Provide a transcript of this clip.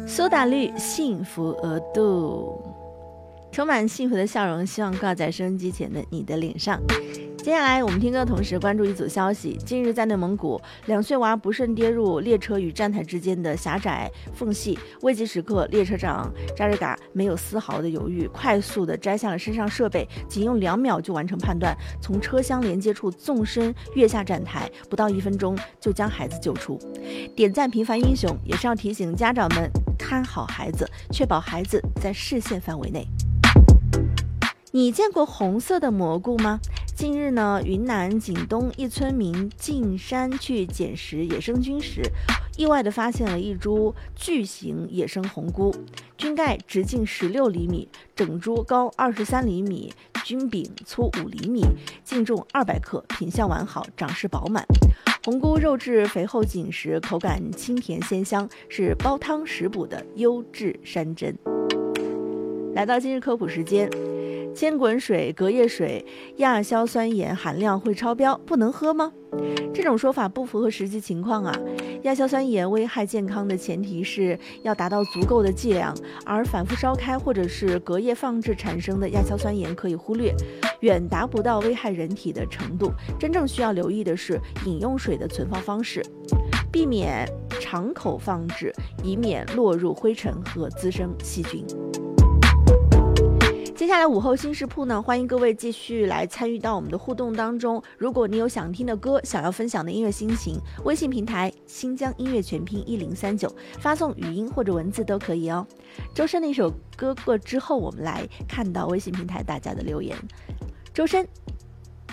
苏打绿幸福额度，充满幸福的笑容，希望挂在收音机前的你的脸上。接下来我们听歌的同时关注一组消息。近日在内蒙古，2岁娃不慎跌入列车与站台之间的狭窄缝隙，危急时刻列车长扎日嘎没有丝毫的犹豫，快速的摘下了身上设备，仅用2秒就完成判断，从车厢连接处纵身跃下站台，不到1分钟就将孩子救出。点赞平凡英雄，也是要提醒家长们看好孩子，确保孩子在视线范围内。你见过红色的蘑菇吗？近日呢，云南景东一村民进山去捡拾野生菌时，意外地发现了一株巨型野生红菇，菌盖直径16厘米，整株高23厘米，菌柄粗5厘米，净重200克，品相完好，长势饱满。红菇肉质肥厚紧实，口感清甜鲜香，是煲汤食补的优质山珍。来到今日科普时间，千滚水、隔夜水亚硝酸盐含量会超标，不能喝吗？这种说法不符合实际情况啊！亚硝酸盐危害健康的前提是要达到足够的剂量，而反复烧开或者是隔夜放置产生的亚硝酸盐可以忽略，远达不到危害人体的程度。真正需要留意的是饮用水的存放方式，避免敞口放置，以免落入灰尘和滋生细菌。接下来午后新食铺呢，欢迎各位继续来参与到我们的互动当中。如果你有想听的歌，想要分享的音乐心情，微信平台新疆音乐全拼1039，发送语音或者文字都可以哦。周深的一首歌过之后，我们来看到微信平台大家的留言。周深，